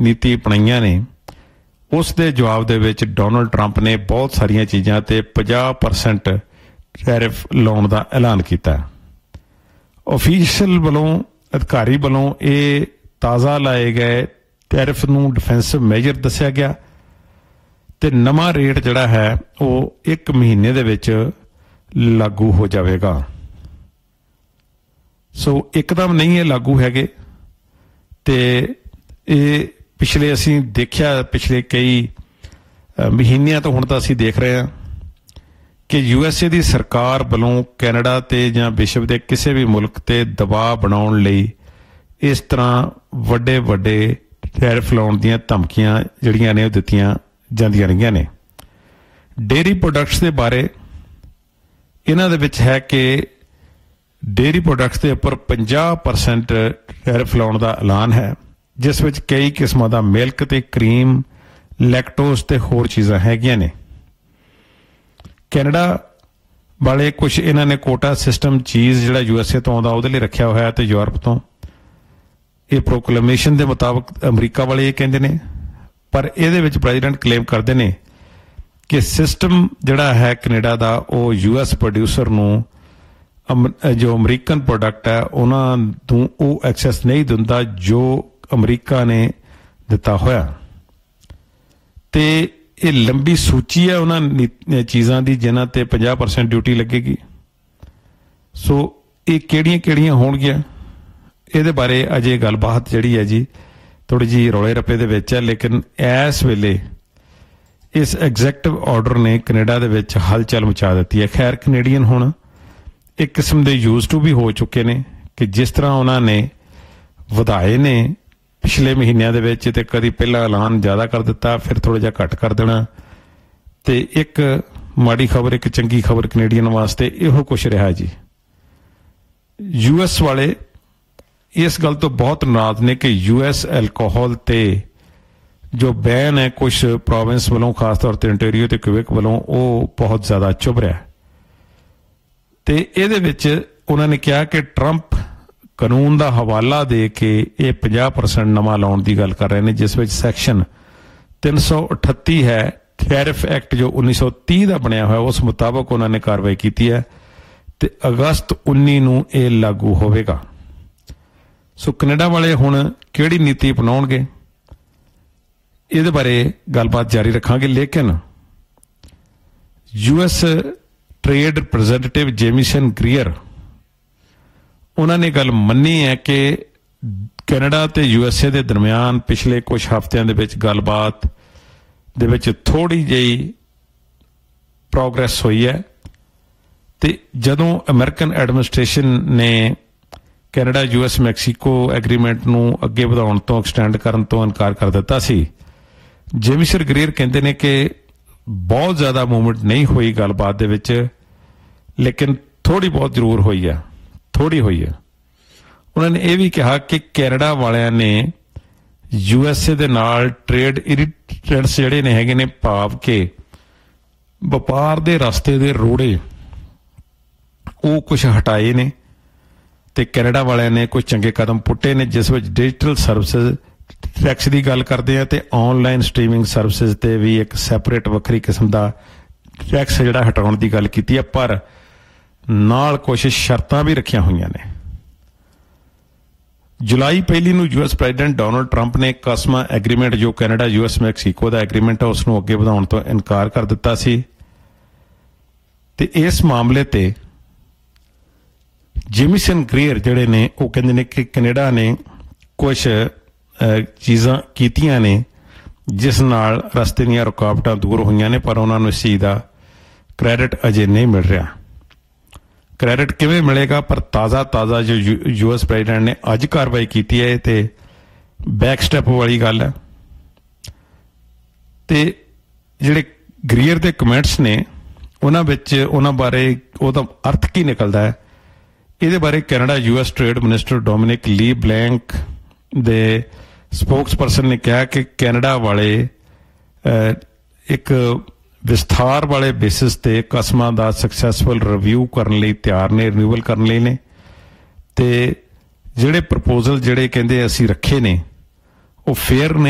ਨੀਤੀ ਅਪਣਾਈਆਂ ਨੇ ਉਸ ਦੇ ਜਵਾਬ ਦੇ ਵਿੱਚ ਡੋਨਲਡ ਟਰੰਪ ਨੇ ਬਹੁਤ ਸਾਰੀਆਂ ਚੀਜ਼ਾਂ 'ਤੇ 50% ਟੈਰਿਫ ਲਾਉਣ ਦਾ ਐਲਾਨ ਕੀਤਾ। ਆਫੀਸ਼ੀਅਲ ਵੱਲੋਂ ਅਧਿਕਾਰੀ ਵੱਲੋਂ ਇਹ ਤਾਜ਼ਾ ਲਾਏ ਗਏ ਟੈਰਿਫ ਨੂੰ ਡਿਫੈਂਸਿਵ ਮੇਜਰ ਦੱਸਿਆ ਗਿਆ ਤੇ ਨਵਾਂ ਰੇਟ ਜਿਹੜਾ ਹੈ ਉਹ 1 ਮਹੀਨੇ ਦੇ ਵਿੱਚ ਲਾਗੂ ਹੋ ਜਾਵੇਗਾ। ਸੋ ਇੱਕਦਮ ਨਹੀਂ ਇਹ ਲਾਗੂ ਹੈਗੇ ਤੇ ਇਹ ਪਿਛਲੇ ਅਸੀਂ ਦੇਖਿਆ ਪਿਛਲੇ ਕਈ ਮਹੀਨਿਆਂ ਤੋਂ ਹੁਣ ਤਾਂ ਅਸੀਂ ਦੇਖ ਰਹੇ ਹਾਂ ਕਿ USA ਦੀ ਸਰਕਾਰ ਵੱਲੋਂ ਕੈਨੇਡਾ ਤੇ ਜਾਂ ਵਿਸ਼ਵ ਦੇ ਕਿਸੇ ਵੀ ਮੁਲਕ ਤੇ ਦਬਾਅ ਬਣਾਉਣ ਲਈ ਇਸ ਤਰ੍ਹਾਂ ਵੱਡੇ ਵੱਡੇ ਟੈਰਿਫ ਲਾਉਣ ਦੀਆਂ ਧਮਕੀਆਂ ਜਿਹੜੀਆਂ ਨੇ ਉਹ ਦਿੱਤੀਆਂ ਜਾਂਦੀਆਂ ਰਹੀਆਂ ਨੇ। ਡੇਅਰੀ ਪ੍ਰੋਡਕਟਸ ਦੇ ਬਾਰੇ ਇਹਨਾਂ ਦੇ ਵਿੱਚ ਹੈ ਕਿ ਡੇਅਰੀ ਪ੍ਰੋਡਕਟਸ ਦੇ ਉੱਪਰ 50% ਟੈਰਿਫ ਲਾਉਣ ਦਾ ਐਲਾਨ ਹੈ, ਜਿਸ ਵਿੱਚ ਕਈ ਕਿਸਮਾਂ ਦਾ ਮਿਲਕ ਤੇ ਕਰੀਮ, ਲੈਕਟੋਜ਼ ਤੇ ਹੋਰ ਚੀਜ਼ਾਂ ਹੈਗੀਆਂ ਨੇ। ਕੈਨੇਡਾ ਵਾਲੇ ਕੁਝ ਇਹਨਾਂ ਨੇ ਕੋਟਾ ਸਿਸਟਮ ਚੀਜ਼ ਜਿਹੜਾ USA ਤੋਂ ਆਉਂਦਾ ਉਹਦੇ ਲਈ ਰੱਖਿਆ ਹੋਇਆ ਤੇ ਯੂਰਪ ਤੋਂ। ਇਹ ਪ੍ਰੋਕਲੇਮੇਸ਼ਨ ਦੇ ਮੁਤਾਬਕ ਅਮਰੀਕਾ ਵਾਲੇ ਇਹ ਕਹਿੰਦੇ ਨੇ, ਪਰ ਇਹਦੇ ਵਿੱਚ ਪ੍ਰੈਜ਼ੀਡੈਂਟ ਕਲੇਮ ਕਰਦੇ ਨੇ ਕਿ ਸਿਸਟਮ ਜਿਹੜਾ ਹੈ ਕੈਨੇਡਾ ਦਾ ਉਹ US ਪ੍ਰੋਡਿਊਸਰ ਨੂੰ ਜੋ ਅਮਰੀਕਨ ਪ੍ਰੋਡਕਟ ਹੈ ਉਹਨਾਂ ਨੂੰ ਉਹ ਐਕਸੈਸ ਨਹੀਂ ਦਿੰਦਾ ਜੋ ਅਮਰੀਕਾ ਨੇ ਦਿੱਤਾ ਹੋਇਆ। ਤੇ ਇਹ ਲੰਬੀ ਸੂਚੀ ਹੈ ਉਹਨਾਂ ਚੀਜ਼ਾਂ ਦੀ ਜਿਨ੍ਹਾਂ ਤੇ 50% ਡਿਊਟੀ ਲੱਗੇਗੀ। ਸੋ ਇਹ ਕਿਹੜੀਆਂ ਹੋਣਗੀਆਂ ਇਹਦੇ ਬਾਰੇ ਅਜੇ ਗੱਲਬਾਤ ਜਿਹੜੀ ਹੈ ਜੀ ਥੋੜ੍ਹੀ ਜਿਹੀ ਰੌਲੇ ਰੱਪੇ ਦੇ ਵਿੱਚ ਹੈ, ਲੇਕਿਨ ਇਸ ਵੇਲੇ ਇਸ ਐਗਜ਼ੈਕਟਿਵ ਆਰਡਰ ਨੇ ਕੈਨੇਡਾ ਦੇ ਵਿੱਚ ਹਲਚਲ ਮਚਾ ਦਿੱਤੀ ਹੈ। ਖੈਰ ਕੈਨੇਡੀਅਨ ਹੁਣ ਇੱਕ ਕਿਸਮ ਦੇ ਯੂਜ਼ ਟੂ ਵੀ ਹੋ ਚੁੱਕੇ ਨੇ ਕਿ ਜਿਸ ਤਰ੍ਹਾਂ ਉਹਨਾਂ ਨੇ ਵਧਾਏ ਨੇ ਪਿਛਲੇ ਮਹੀਨਿਆਂ ਦੇ ਵਿੱਚ ਤੇ ਕਦੀ ਪਹਿਲਾਂ ਐਲਾਨ ਜ਼ਿਆਦਾ ਕਰ ਦਿੱਤਾ ਫਿਰ ਥੋੜ੍ਹਾ ਜਿਹਾ ਘੱਟ ਕਰ ਦੇਣਾ, ਤੇ ਇੱਕ ਮਾੜੀ ਖਬਰ ਇੱਕ ਚੰਗੀ ਖਬਰ ਕੈਨੇਡੀਅਨ ਵਾਸਤੇ ਇਹੋ ਕੁਛ ਰਿਹਾ ਜੀ। US ਵਾਲੇ ਇਸ ਗੱਲ ਤੋਂ ਬਹੁਤ ਨਾਰਾਜ਼ ਨੇ ਕਿ US ਐਲਕੋਹਲ ਤੇ ਜੋ ਬੈਨ ਹੈ ਕੁਛ ਪ੍ਰੋਵਿੰਸ ਵੱਲੋਂ ਖਾਸ ਤੌਰ ਤੇ ontario ਤੇ ਕੁਬੇਕ ਵੱਲੋਂ ਉਹ ਬਹੁਤ ਜ਼ਿਆਦਾ ਚੁੱਭ ਰਿਹਾ ਤੇ ਇਹਦੇ ਵਿੱਚ ਉਹਨਾਂ ਨੇ ਕਿਹਾ ਕਿ ਟਰੰਪ ਕਾਨੂੰਨ ਦਾ ਹਵਾਲਾ ਦੇ ਕੇ ਇਹ 50% ਨਵਾਂ ਲਾਉਣ ਦੀ ਗੱਲ ਕਰ ਰਹੇ ਨੇ, ਜਿਸ ਵਿੱਚ ਸੈਕਸ਼ਨ 338 ਹੈ ਟੈਰਿਫ ਐਕਟ ਜੋ 1930 ਦਾ ਬਣਿਆ ਹੋਇਆ ਉਸ ਮੁਤਾਬਕ ਉਹਨਾਂ ਨੇ ਕਾਰਵਾਈ ਕੀਤੀ ਹੈ ਤੇ ਅਗਸਤ 19 ਨੂੰ ਇਹ ਲਾਗੂ ਹੋਵੇਗਾ। ਸੋ ਕੈਨੇਡਾ ਵਾਲੇ ਹੁਣ ਕਿਹੜੀ ਨੀਤੀ ਅਪਣਾਉਣਗੇ ਇਹਦੇ ਬਾਰੇ ਗੱਲਬਾਤ ਜਾਰੀ ਰੱਖਾਂਗੇ, ਲੇਕਿਨ US ਟ੍ਰੇਡ ਰਿਪਰੈਜ਼ੈਂਟੇਟਿਵ ਜੇਮੀਸਨ ਗ੍ਰੀਅਰ ਉਹਨਾਂ ਨੇ ਗੱਲ ਮੰਨੀ ਹੈ ਕਿ ਕੈਨੇਡਾ ਤੇ USA ਦੇ ਦਰਮਿਆਨ ਪਿਛਲੇ ਕੁਝ ਹਫ਼ਤਿਆਂ ਦੇ ਵਿੱਚ ਗੱਲਬਾਤ ਦੇ ਵਿੱਚ ਥੋੜ੍ਹੀ ਜਿਹੀ ਪ੍ਰੋਗਰੈਸ ਹੋਈ ਹੈ ਤੇ ਜਦੋਂ ਅਮਰੀਕਨ ਐਡਮਿਨਿਸਟ੍ਰੇਸ਼ਨ ਨੇ ਕੈਨੇਡਾ US ਮੈਕਸੀਕੋ ਐਗਰੀਮੈਂਟ ਨੂੰ ਅੱਗੇ ਵਧਾਉਣ ਤੋਂ ਐਕਸਟੈਂਡ ਕਰਨ ਤੋਂ ਇਨਕਾਰ ਕਰ ਦਿੱਤਾ ਸੀ, ਜੇਮੀਸਨ ਗ੍ਰੀਅਰ ਕਹਿੰਦੇ ਨੇ ਕਿ ਬਹੁਤ ਜ਼ਿਆਦਾ ਮੂਵਮੈਂਟ ਨਹੀਂ ਹੋਈ ਗੱਲਬਾਤ ਦੇ ਵਿੱਚ, ਲੇਕਿਨ ਥੋੜ੍ਹੀ ਬਹੁਤ ਜ਼ਰੂਰ ਹੋਈ ਹੈ, ਥੋੜ੍ਹੀ ਹੋਈ ਹੈ। ਉਹਨਾਂ ਨੇ ਇਹ ਵੀ ਕਿਹਾ ਕਿ ਕੈਨੇਡਾ ਵਾਲਿਆਂ ਨੇ USA ਦੇ ਨਾਲ ਟ੍ਰੇਡ ਇਰੀਟੈਂਟਸ ਜਿਹੜੇ ਨੇ ਹੈਗੇ ਨੇ ਭਾਵ ਕਿ ਵਪਾਰ ਦੇ ਰਸਤੇ ਦੇ ਰੋੜੇ ਉਹ ਕੁਛ ਹਟਾਏ ਨੇ ਤੇ ਕੈਨੇਡਾ ਵਾਲਿਆਂ ਨੇ ਕੁਝ ਚੰਗੇ ਕਦਮ ਪੁੱਟੇ ਨੇ, ਜਿਸ ਵਿੱਚ ਡਿਜੀਟਲ ਸਰਵਿਸਿਜ਼ ਟੈਕਸ ਦੀ ਗੱਲ ਕਰਦੇ ਆ ਤੇ ਆਨਲਾਈਨ ਸਟ੍ਰੀਮਿੰਗ ਸਰਵਿਸਿਜ਼ ਤੇ ਵੀ ਇੱਕ ਸੈਪਰੇਟ ਵੱਖਰੀ ਕਿਸਮ ਦਾ ਟੈਕਸ ਜਿਹੜਾ ਹਟਾਉਣ ਦੀ ਗੱਲ ਕੀਤੀ ਹੈ, ਪਰ ਨਾਲ ਕੁਝ ਸ਼ਰਤਾਂ ਵੀ ਰੱਖੀਆਂ ਹੋਈਆਂ ਨੇ। ਜੁਲਾਈ 1 ਨੂੰ US ਪ੍ਰੈਜ਼ੀਡੈਂਟ ਡੋਨਲਡ ਟਰੰਪ ਨੇ ਕਸਮਾ ਐਗਰੀਮੈਂਟ ਜੋ ਕੈਨੇਡਾ US ਮੈਕਸੀਕੋ ਦਾ ਐਗਰੀਮੈਂਟ ਹੈ ਉਸ ਨੂੰ ਅੱਗੇ ਵਧਾਉਣ ਤੋਂ ਇਨਕਾਰ ਕਰ ਦਿੱਤਾ ਸੀ ਤੇ ਇਸ ਮਾਮਲੇ ਤੇ ਜੇਮੀਸਨ ਗ੍ਰੀਅਰ ਜਿਹੜੇ ਨੇ ਉਹ ਕਹਿੰਦੇ ਨੇ ਕਿ ਕੈਨੇਡਾ ਨੇ ਕੁਝ ਚੀਜ਼ਾਂ ਕੀਤੀਆਂ ਨੇ ਜਿਸ ਨਾਲ ਰਸਤੇ ਦੀਆਂ ਰੁਕਾਵਟਾਂ ਦੂਰ ਹੋਈਆਂ ਨੇ, ਪਰ ਉਹਨਾਂ ਨੂੰ ਇਸ ਚੀਜ਼ ਦਾ ਕ੍ਰੈਡਿਟ ਅਜੇ ਨਹੀਂ ਮਿਲ ਰਿਹਾ। ਕ੍ਰੈਡਿਟ ਕਿਵੇਂ ਮਿਲੇਗਾ, ਪਰ ਤਾਜ਼ਾ ਜੋ US ਪ੍ਰੈਜ਼ੀਡੈਂਟ ਨੇ ਅੱਜ ਕਾਰਵਾਈ ਕੀਤੀ ਹੈ ਤੇ ਬੈਕ ਸਟੈਪ ਵਾਲੀ ਗੱਲ ਹੈ ਤੇ ਜਿਹੜੇ ਗ੍ਰੀਅਰ ਦੇ ਕਮੈਂਟਸ ਨੇ ਉਹਨਾਂ ਵਿੱਚ ਉਹਨਾਂ ਬਾਰੇ ਉਹਦਾ ਅਰਥ ਕੀ ਨਿਕਲਦਾ ਹੈ ਇਹਦੇ ਬਾਰੇ Canada US trade minister Dominic ਲੀ ਬਲੈਂਕ ਦੇ ਸਪੋਕਸਪਰਸਨ ਨੇ ਕਿਹਾ ਕਿ ਕੈਨੇਡਾ ਵਾਲੇ ਇੱਕ ਵਿਸਥਾਰ ਵਾਲੇ ਬੇਸਿਸ ਤੇ ਕਸਮਾਂ ਦਾ ਸਕਸੈਸਫੁਲ ਰਿਵਿਊ ਕਰਨ ਲਈ ਤਿਆਰ ਨੇ, ਰਿਨਿਊਵਲ ਕਰਨ ਲਈ ਨੇ ਤੇ ਜਿਹੜੇ ਪ੍ਰਪੋਜ਼ਲ ਜਿਹੜੇ ਕਹਿੰਦੇ ਅਸੀਂ ਰੱਖੇ ਨੇ ਉਹ ਫੇਅਰ ਨੇ।